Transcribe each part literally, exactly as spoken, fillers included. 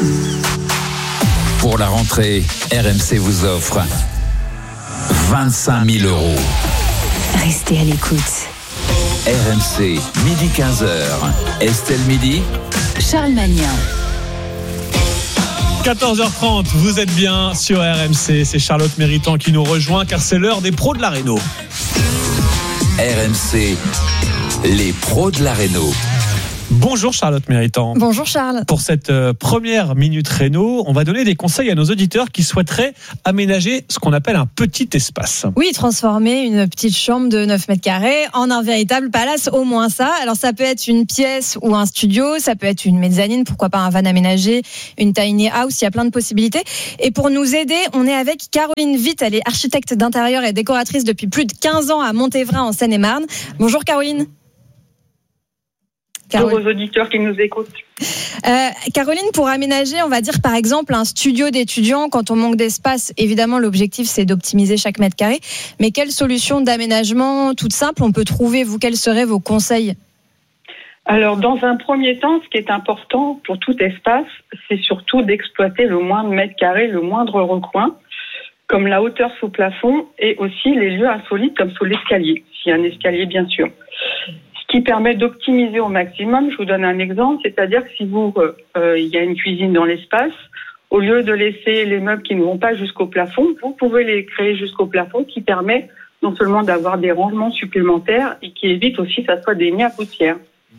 Pour la rentrée, R M C vous offre vingt-cinq mille euros. Restez à l'écoute. R M C, midi quinze heures. Estelle Midi. Charles Magnin. quatorze heures trente, vous êtes bien sur R M C. C'est Charlotte Méritant qui nous rejoint car c'est l'heure des pros de la réno. R M C, les pros de la réno. Bonjour Charlotte Méritant. Bonjour Charles. Pour cette euh, première minute réno, on va donner des conseils à nos auditeurs qui souhaiteraient aménager ce qu'on appelle un petit espace. Oui, transformer une petite chambre de neuf mètres carrés en un véritable palace, au moins ça. Alors ça peut être une pièce ou un studio, ça peut être une mezzanine, pourquoi pas un van aménagé, une tiny house, il y a plein de possibilités. Et pour nous aider, on est avec Caroline Witt, elle est architecte d'intérieur et décoratrice depuis plus de quinze ans à Montévrain en Seine-et-Marne. Bonjour Caroline. Pour aux auditeurs qui nous écoutent. Euh, Caroline, pour aménager, on va dire par exemple un studio d'étudiants, quand on manque d'espace, évidemment l'objectif c'est d'optimiser chaque mètre carré, mais quelle solution d'aménagement toute simple on peut trouver, vous, quels seraient vos conseils ? Alors dans un premier temps, ce qui est important pour tout espace, c'est surtout d'exploiter le moindre mètre carré, le moindre recoin, comme la hauteur sous plafond et aussi les lieux insolites comme sous l'escalier, s'il y a un escalier bien sûr. Qui permet d'optimiser au maximum. Je vous donne un exemple, c'est-à-dire que si vous, euh, il y a une cuisine dans l'espace, au lieu de laisser les meubles qui ne vont pas jusqu'au plafond, vous pouvez les créer jusqu'au plafond, qui permet non seulement d'avoir des rangements supplémentaires et qui évite aussi que ça soit des nids à poussière.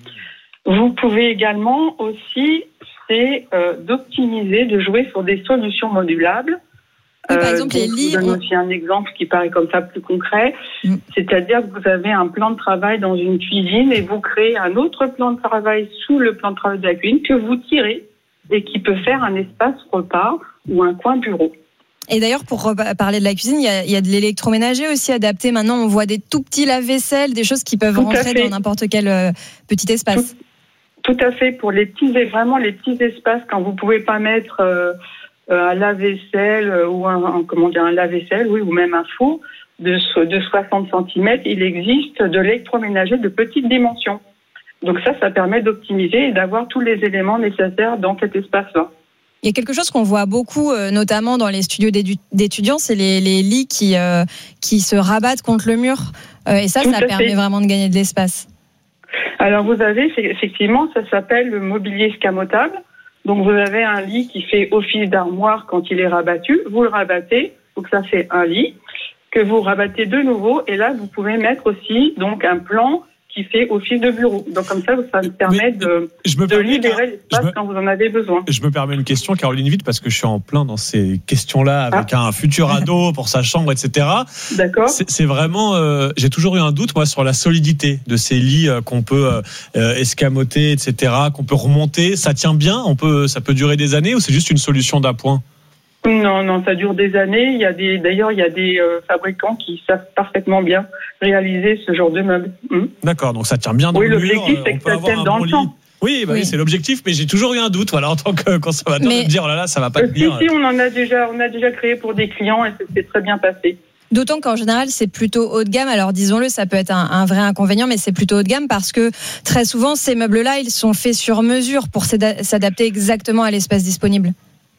Vous pouvez également aussi, c'est euh, d'optimiser, de jouer sur des solutions modulables. Oui, par exemple, euh, les lits. Je vous donne aussi un exemple qui paraît comme ça plus concret. Mm. C'est-à-dire que vous avez un plan de travail dans une cuisine et vous créez un autre plan de travail sous le plan de travail de la cuisine que vous tirez et qui peut faire un espace repas ou un coin bureau. Et d'ailleurs, pour parler de la cuisine, il y a, il y a de l'électroménager aussi adapté. Maintenant, on voit des tout petits lave-vaisselle, des choses qui peuvent tout rentrer dans n'importe quel euh, petit espace. Tout, tout à fait. Pour les petits, vraiment les petits espaces, quand vous pouvez pas mettre euh, un lave-vaisselle ou un, un comment dire un lave-vaisselle, oui, ou même un four de, de soixante centimètres, il existe de l'électroménager de petite dimension. Donc ça, ça permet d'optimiser et d'avoir tous les éléments nécessaires dans cet espace-là. Il y a quelque chose qu'on voit beaucoup, euh, notamment dans les studios d'étudiants, c'est les, les lits qui, euh, qui se rabattent contre le mur. Euh, et ça, Tout ça permet fait. vraiment de gagner de l'espace. Alors vous avez, effectivement, ça s'appelle le mobilier escamotable. Donc vous avez un lit qui fait office d'armoire quand il est rabattu, vous le rabattez, donc ça fait un lit, que vous rabattez de nouveau, et là vous pouvez mettre aussi donc un plan qui fait office de bureau. Donc comme ça, ça me permet de, de permets, libérer l'espace me, quand vous en avez besoin. Je me permets une question, Caroline Witt, parce que je suis en plein dans ces questions-là avec ah. un futur ado pour sa chambre, et cetera. D'accord. C'est, c'est vraiment, euh, j'ai toujours eu un doute moi sur la solidité de ces lits euh, qu'on peut euh, escamoter, et cetera, qu'on peut remonter. Ça tient bien, on peut, ça peut durer des années, ou c'est juste une solution d'appoint? Non, non, ça dure des années. Il y a des, d'ailleurs, il y a des euh, fabricants qui savent parfaitement bien réaliser ce genre de meubles. Mmh. D'accord, donc ça tient bien dans oui, le mur. Oui, l'objectif, c'est que ça tienne dans le temps. Oui, bah oui. oui, c'est l'objectif, mais j'ai toujours eu un doute, voilà, en tant que conservateur, mais... de me dire, oh là là, ça va pas euh, tenir. Si, si, on en a déjà, on a déjà créé pour des clients et c'est très bien passé. D'autant qu'en général, c'est plutôt haut de gamme. Alors, disons-le, ça peut être un, un vrai inconvénient, mais c'est plutôt haut de gamme parce que très souvent, ces meubles-là, ils sont faits sur mesure pour s'adapter exactement à l'espace disponible.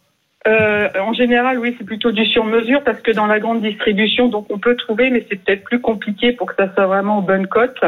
Euh, en général, oui, c'est plutôt du sur-mesure parce que dans la grande distribution, donc on peut trouver, mais c'est peut-être plus compliqué pour que ça soit vraiment aux bonnes cotes.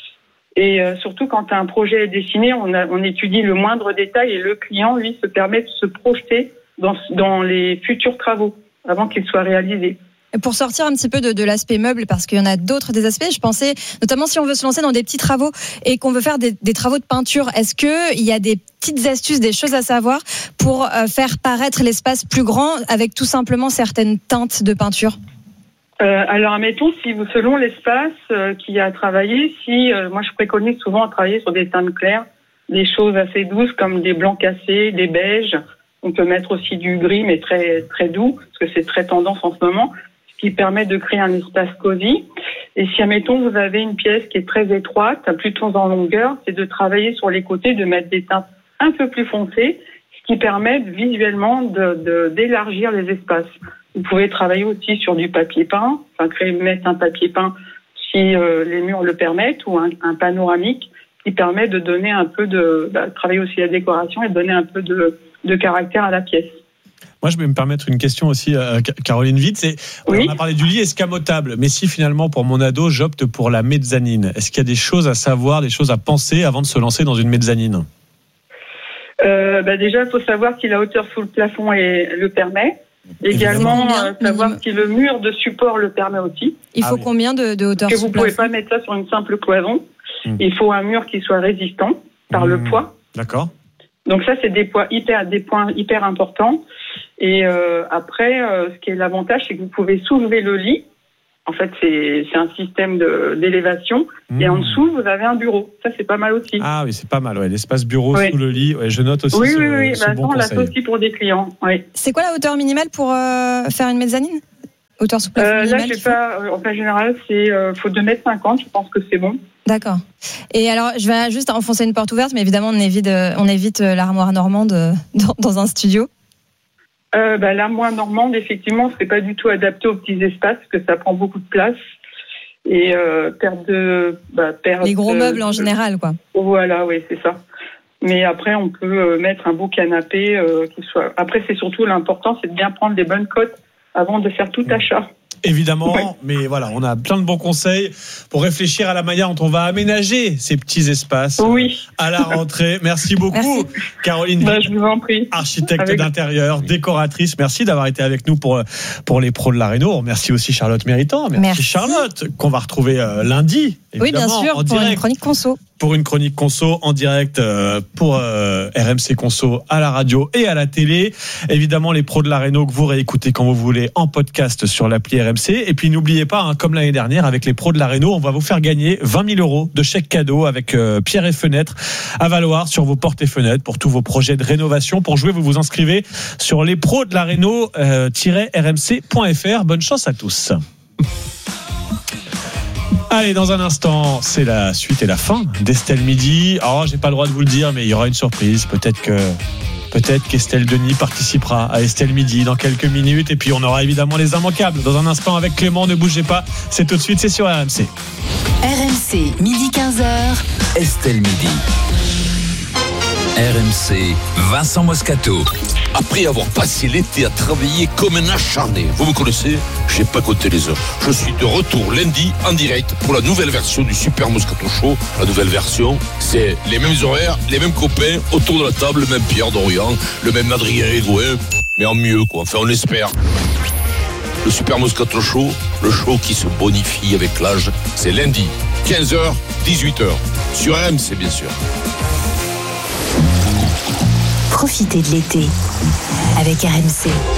Et euh, surtout quand un projet est dessiné, on, a, on étudie le moindre détail et le client, lui, se permet de se projeter dans, dans les futurs travaux avant qu'ils soient réalisés. Pour sortir un petit peu de, de l'aspect meuble, parce qu'il y en a d'autres des aspects, je pensais, notamment si on veut se lancer dans des petits travaux et qu'on veut faire des, des travaux de peinture, est-ce qu'il y a des petites astuces, des choses à savoir pour euh, faire paraître l'espace plus grand avec tout simplement certaines teintes de peinture ? euh, Alors, admettons, si vous, selon l'espace euh, qui a travaillé, si euh, moi je préconise souvent de travailler sur des teintes claires, des choses assez douces comme des blancs cassés, des beiges. On peut mettre aussi du gris, mais très très doux, parce que c'est très tendance en ce moment, ce qui permet de créer un espace cosy. Et si, admettons, vous avez une pièce qui est très étroite, plutôt en longueur, c'est de travailler sur les côtés, de mettre des teintes un peu plus foncées, ce qui permet visuellement de, de, d'élargir les espaces. Vous pouvez travailler aussi sur du papier peint, enfin créer, mettre un papier peint si euh, les murs le permettent, ou un, un panoramique qui permet de donner un peu de, bah, travailler aussi la décoration et donner un peu de, de caractère à la pièce. Moi, je vais me permettre une question aussi, euh, Caroline Witt. C'est, Oui. On a parlé du lit escamotable, mais si finalement, pour mon ado, j'opte pour la mezzanine, est-ce qu'il y a des choses à savoir, des choses à penser avant de se lancer dans une mezzanine ? Euh, bah déjà, il faut savoir si la hauteur sous le plafond est, le permet. Également, Combien, euh, savoir minimum si le mur de support le permet aussi. Il faut Ah oui. combien de, de hauteur Parce que sous vous ne pouvez plafond pas mettre ça sur une simple cloison. Mmh. Il faut un mur qui soit résistant par Mmh. le poids. D'accord. Donc ça, c'est des poids hyper, des points hyper importants. Et euh, après, euh, ce qui est l'avantage, c'est que vous pouvez soulever le lit. En fait, c'est, c'est un système de, d'élévation. Mmh. Et en dessous, vous avez un bureau. Ça, c'est pas mal aussi. Ah oui, c'est pas mal. Ouais. L'espace bureau Oui. sous le lit. Ouais, je note aussi oui, ce, oui, oui. ce Bah, bon attends, on l'a conseil. fait aussi pour des clients. Oui. C'est quoi la hauteur minimale pour euh, faire une mezzanine ? Hauteur sous plafond Euh, là, minimale je sais qu'il faut pas. euh, En fait, général, c'est euh, faut deux mètres cinquante. Je pense que c'est bon. D'accord. Et alors, je vais juste enfoncer une porte ouverte, mais évidemment, on évite, euh, on évite euh, l'armoire normande euh, dans, dans un studio. Euh, bah, l'armoire normande, effectivement, c'est pas du tout adapté aux petits espaces, parce que ça prend beaucoup de place. Et euh, perte de, bah, perte Les gros de- meubles en général, quoi. Voilà, oui, c'est ça. Mais après, on peut euh, mettre un beau canapé euh, qui soit. Après, c'est surtout l'important, c'est de bien prendre des bonnes cotes avant de faire tout achat. Évidemment, Ouais. mais voilà, on a plein de bons conseils pour réfléchir à la manière dont on va aménager ces petits espaces Oui. à la rentrée. Merci beaucoup, Merci. Caroline Bah, Witt, je vous en prie. architecte Avec- d'intérieur, décoratrice. Merci d'avoir été avec nous pour, pour les pros de la réno. On remercie aussi Charlotte Méritant. Merci, Merci. Charlotte, qu'on va retrouver euh, lundi. Oui, bien évidemment, sûr, en pour une direct. chronique conso. Pour une chronique conso en direct euh, pour euh, R M C Conso à la radio et à la télé. Évidemment, les pros de la réno que vous réécoutez quand vous voulez en podcast sur l'appli R M C. Et puis n'oubliez pas, hein, comme l'année dernière avec les pros de la réno, on va vous faire gagner vingt mille euros de chèque cadeau avec euh, pierre et fenêtres à valoir sur vos portes et fenêtres pour tous vos projets de rénovation. Pour jouer, vous vous inscrivez sur les pros de la réno euh, R M C point F R. Bonne chance à tous. Allez, dans un instant, c'est la suite et la fin d'Estelle Midi. Alors, j'ai pas le droit de vous le dire, mais il y aura une surprise. Peut-être que, peut-être qu'Estelle Denis participera à Estelle Midi dans quelques minutes. Et puis, on aura évidemment les immanquables dans un instant avec Clément. Ne bougez pas. C'est tout de suite, c'est sur R M C. R M C, midi quinze heures. Estelle Midi. R M C, Vincent Moscato. Après avoir passé l'été à travailler comme un acharné, vous me connaissez, j'ai pas compté les heures. Je suis de retour lundi en direct pour la nouvelle version du Super Moscato Show. La nouvelle version, c'est les mêmes horaires, les mêmes copains, autour de la table, le même Pierre Dorian, le même Adrien Egoin, mais en mieux quoi, enfin on espère. Le Super Moscato Show, le show qui se bonifie avec l'âge, c'est lundi, quinze heures, dix-huit heures, sur R M C bien sûr. Profitez de l'été avec R M C.